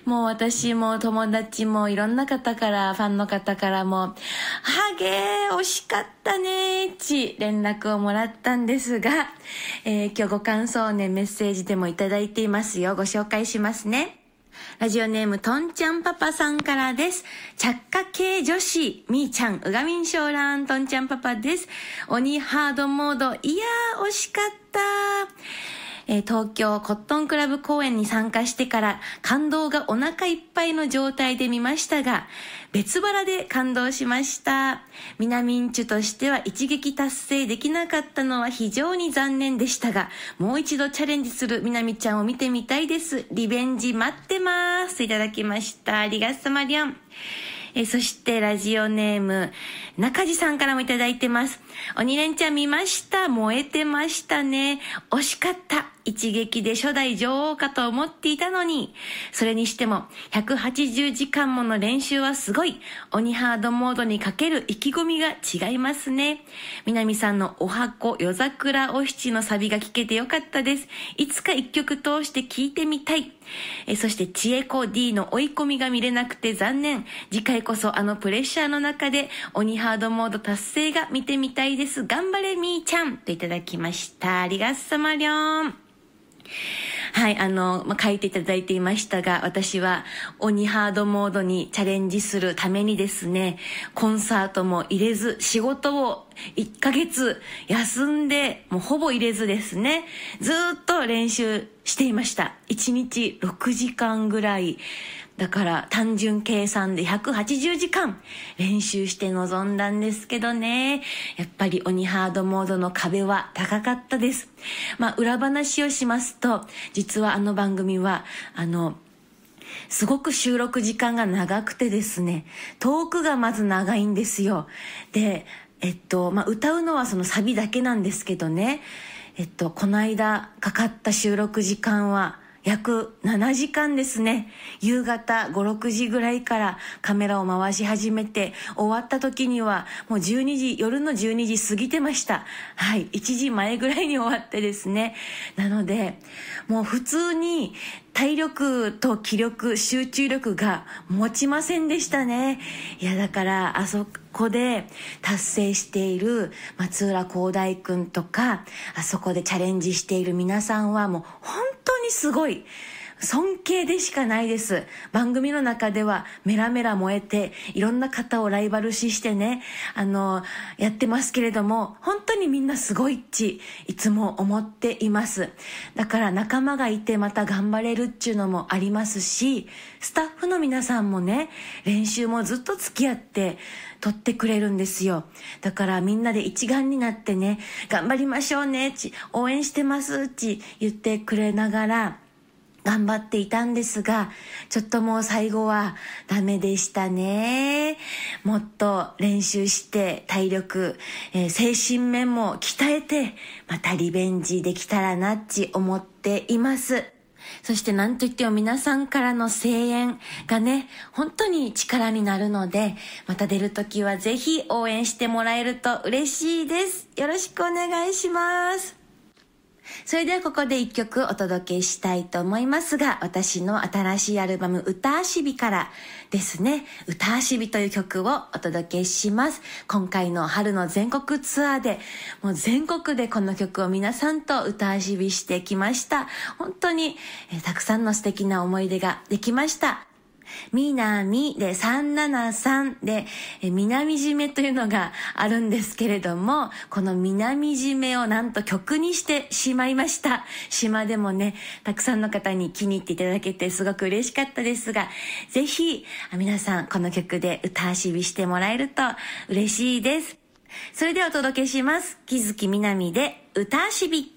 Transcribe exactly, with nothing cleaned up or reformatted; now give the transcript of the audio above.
もう私も友達もいろんな方から、ファンの方からも、はげー、惜しかったねーち連絡をもらったんですが、えー、今日ご感想をね、メッセージでもいただいていますよ。ご紹介しますね。ラジオネームとんちゃんパパさんからです。着火系女子みーちゃん、うがみんしょうらん、とんちゃんパパです。鬼ハードモード、いやー惜しかった。えー、東京コットンクラブ公演に参加してから感動がお腹いっぱいの状態で見ましたが、別腹で感動しました。みなみんちゅとしては一撃達成できなかったのは非常に残念でしたが、もう一度チャレンジするみなみちゃんを見てみたいです。リベンジ待ってます。いただきました。ありがとまりゃん。えそしてラジオネーム中地さんからもいただいてます。鬼レンチャン見ました。燃えてましたね。惜しかった。一撃で初代女王かと思っていたのに。それにしてもひゃくはちじゅうじかんもの練習はすごい。鬼ハードモードにかける意気込みが違いますね。南さんのお箱夜桜お七のサビが聞けてよかったです。いつか一曲通して聞いてみたい。えそして千恵子 D の追い込みが見れなくて残念。次回こそあのプレッシャーの中で鬼ハードモード達成が見てみたいです。頑張れみーちゃんといただきました。ありがとさまりょん。はい、あの、まあ、書いていただいていましたが、私は鬼ハードモードにチャレンジするためにですね、コンサートも入れず、仕事をいっかげつ休んで、もうほぼ入れずですね、ずーっと練習していました。いちにちろくじかんぐらい。だから単純計算でひゃくはちじゅうじかん練習して臨んだんですけどね。やっぱり鬼ハードモードの壁は高かったです。まあ裏話をしますと、実はあの番組は、あの、すごく収録時間が長くてですね、トークがまず長いんですよ。で、えっと、まあ歌うのはそのサビだけなんですけどね、えっと、この間かかった収録時間は、約ななじかんですね。夕方ご、ろくじぐらいからカメラを回し始めて、終わった時にはもうじゅうにじ、夜のじゅうにじ過ぎてました。はい、いちじまえぐらいに終わってですね。なので、もう普通に体力と気力、集中力が持ちませんでしたね。いや、だからあそこで達成している松浦航大くんとか、あそこでチャレンジしている皆さんはもう本当にすごい。尊敬でしかないです。番組の中ではメラメラ燃えていろんな方をライバル視してね、あのやってますけれども、本当にみんなすごいっちいつも思っています。だから仲間がいてまた頑張れるっちゅうのもありますし、スタッフの皆さんもね、練習もずっと付き合って撮ってくれるんですよ。だからみんなで一丸になってね、頑張りましょうねっち、応援してますっち言ってくれながら頑張っていたんですが、ちょっともう最後はダメでしたね。もっと練習して体力、えー、精神面も鍛えてまたリベンジできたらなっち思っています。そして何と言っても皆さんからの声援がね、本当に力になるので、また出るときはぜひ応援してもらえると嬉しいです。よろしくお願いします。それではここで一曲お届けしたいと思いますが、私の新しいアルバム歌あしびからですね、歌あしびという曲をお届けします。今回の春の全国ツアーでもう全国でこの曲を皆さんと歌あしびしてきました。本当に、えー、たくさんの素敵な思い出ができました。みなみでさんななさんでえ南締めというのがあるんですけれども、この南締めをなんと曲にしてしまいました。島でもね、たくさんの方に気に入っていただけてすごく嬉しかったですが、ぜひ皆さんこの曲で歌あしびしてもらえると嬉しいです。それではお届けします。木月みなみで歌あしび。